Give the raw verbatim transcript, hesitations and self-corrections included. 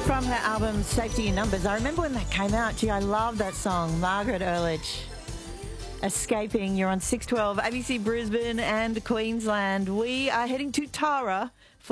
From her album Safety in Numbers. I remember when that came out. Gee, I love that song. Margaret Earledge. Escaping. You're on six twelve A B C Brisbane and Queensland. We are heading to Tara